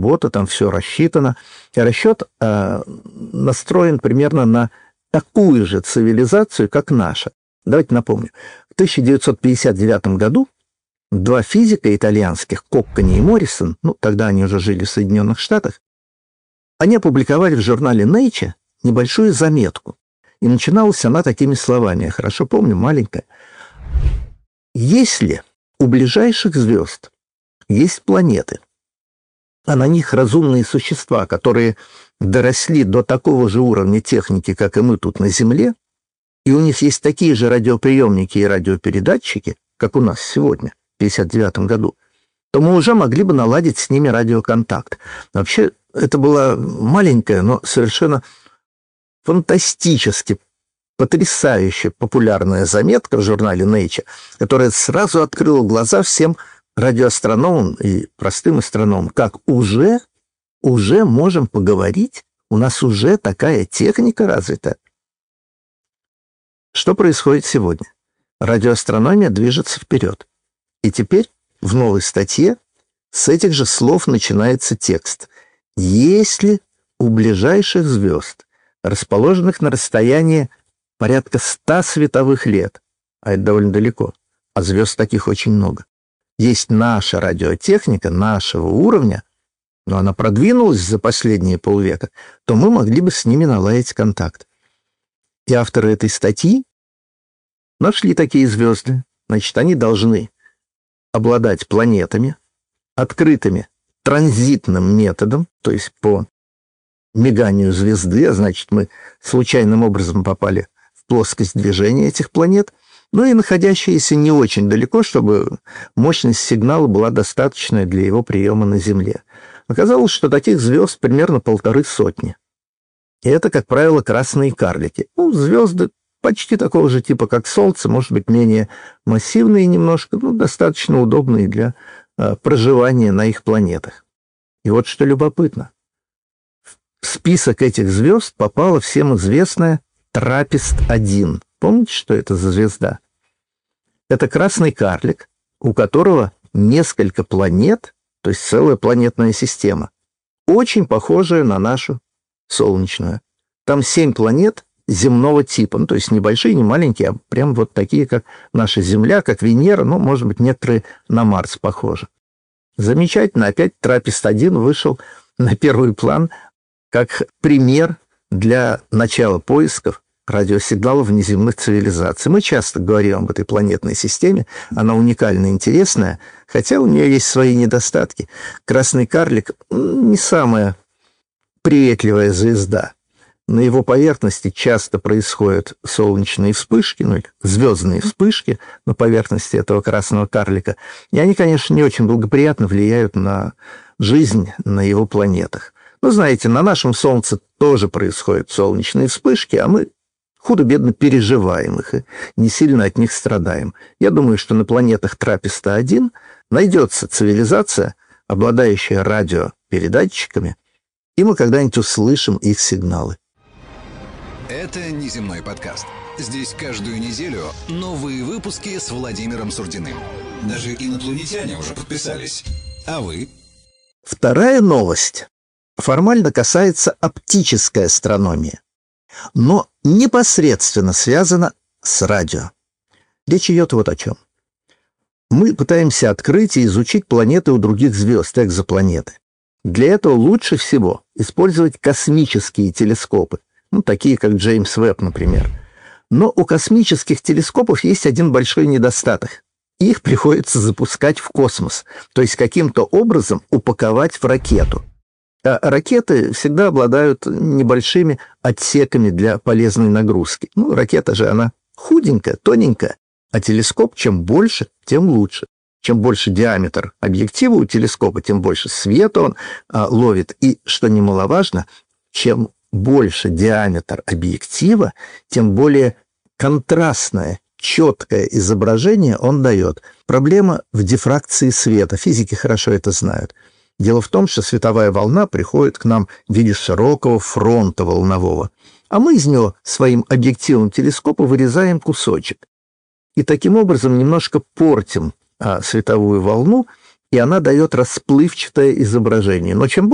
работа, там все рассчитано. И расчет настроен примерно на такую же цивилизацию, как наша. Давайте напомню. В 1959 году два физика итальянских, Коккани и Моррисон, тогда они уже жили в Соединенных Штатах, они опубликовали в журнале Nature небольшую заметку. И начиналась она такими словами, я хорошо помню, маленькая. Если у ближайших звезд есть планеты, а на них разумные существа, которые доросли до такого же уровня техники, как и мы тут на Земле, и у них есть такие же радиоприемники и радиопередатчики, как у нас сегодня, в 1959 году, то мы уже могли бы наладить с ними радиоконтакт. Вообще, это была маленькая, но совершенно фантастически, потрясающе популярная заметка в журнале Nature, которая сразу открыла глаза всем радиоастрономам и простым астрономам, как уже можем поговорить, у нас уже такая техника развита. Что происходит сегодня? Радиоастрономия движется вперед. И теперь в новой статье с этих же слов начинается текст. Если у ближайших звезд, расположенных на расстоянии порядка 100 световых лет, а это довольно далеко, а звезд таких очень много, есть наша радиотехника нашего уровня, но она продвинулась за последние полвека, то мы могли бы с ними наладить контакт. И авторы этой статьи нашли такие звезды. Значит, они должны обладать планетами, открытыми транзитным методом, то есть по миганию звезды, а значит, мы случайным образом попали в плоскость движения этих планет, и находящиеся не очень далеко, чтобы мощность сигнала была достаточная для его приема на Земле. Оказалось, что таких звезд примерно 150. И это, как правило, красные карлики. Звезды почти такого же типа, как Солнце, может быть, менее массивные немножко, достаточно удобные для проживания на их планетах. И вот что любопытно. В список этих звезд попала всем известная Траппист-1. Помните, что это за звезда? Это красный карлик, у которого несколько планет, то есть целая планетная система, очень похожая на нашу солнечную. Там 7 планет земного типа, то есть небольшие, не маленькие, а прям вот такие, как наша Земля, как Венера, может быть, некоторые на Марс похожи. Замечательно, опять Траппист-1 вышел на первый план как пример для начала поисков радиосигналов внеземных цивилизаций. Мы часто говорим об этой планетной системе, она уникальна и интересная, хотя у нее есть свои недостатки. Красный карлик не самая приветливая звезда. На его поверхности часто происходят солнечные вспышки, звездные вспышки на поверхности этого красного карлика. И они, конечно, не очень благоприятно влияют на жизнь на его планетах. Знаете, на нашем Солнце тоже происходят солнечные вспышки, а мы худо-бедно переживаем их и не сильно от них страдаем. Я думаю, что на планетах Трапписта-1 найдется цивилизация, обладающая радиопередатчиками, и мы когда-нибудь услышим их сигналы. Это «Неземной подкаст». Здесь каждую неделю новые выпуски с Владимиром Сурдиным. Даже инопланетяне уже подписались. А вы? Вторая новость формально касается оптической астрономии, но непосредственно связана с радио. Речь идет вот о чем. Мы пытаемся открыть и изучить планеты у других звезд, экзопланеты. Для этого лучше всего использовать космические телескопы, такие как Джеймс Веб, например. Но у космических телескопов есть один большой недостаток. Их приходится запускать в космос, то есть каким-то образом упаковать в ракету. А ракеты всегда обладают небольшими отсеками для полезной нагрузки. Ракета же, она худенькая, тоненькая, а телескоп чем больше, тем лучше. Чем больше диаметр объектива у телескопа, тем больше света он ловит. И, что немаловажно, чем больше диаметр объектива, тем более контрастное, четкое изображение он дает. Проблема в дифракции света. Физики хорошо это знают. Дело в том, что световая волна приходит к нам в виде широкого фронта волнового, а мы из него своим объективом телескопа вырезаем кусочек. И таким образом немножко портим световую волну, и она дает расплывчатое изображение. Но чем